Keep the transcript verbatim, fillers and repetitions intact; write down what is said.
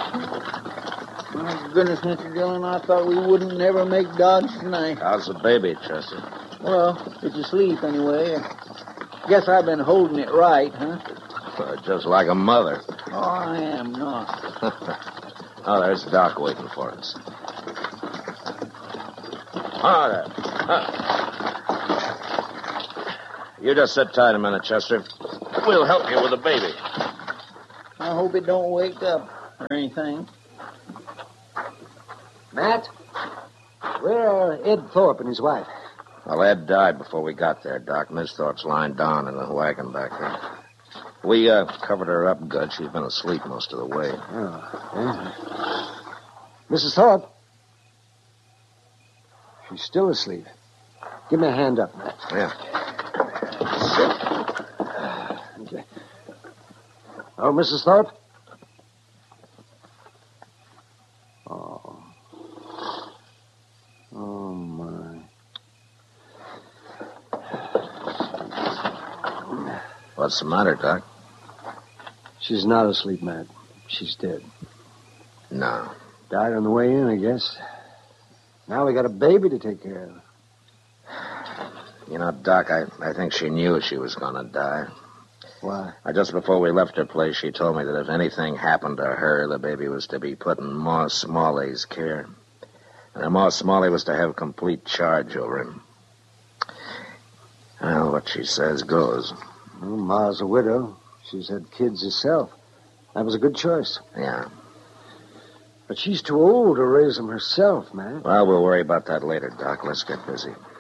My goodness, Mister Dillon, I thought we wouldn't never make Dodge tonight. How's the baby, Chester? Well, it's asleep anyway. Guess I've been holding it right, huh? Uh, just like a mother. Oh, I am not. Oh, there's Doc waiting for us. Oh, there. Uh. You just sit tight a minute, Chester. We'll help you with the baby. I hope it don't wake up or anything. Matt, where are Ed Thorpe and his wife? Well, Ed died before we got there, Doc. Miss Thorpe's lying down in the wagon back there. We uh, covered her up good. She's been asleep most of the way. Oh, yeah. Missus Thorpe? She's still asleep. Give me a hand up, Matt. Yeah. Okay. Oh, Missus Thorpe? Oh. Oh, my. What's the matter, Doc? She's not asleep, Matt. She's dead. No. Died on the way in, I guess. Now we got a baby to take care of. You know, Doc, I, I think she knew she was going to die. Why? Uh, just before we left her place, she told me that if anything happened to her, the baby was to be put in Ma Smalley's care. And Ma Smalley was to have complete charge over him. Well, what she says goes. Well, Ma's a widow. She's had kids herself. That was a good choice. Yeah. But she's too old to raise them herself, man. Well, we'll worry about that later, Doc. Let's get busy.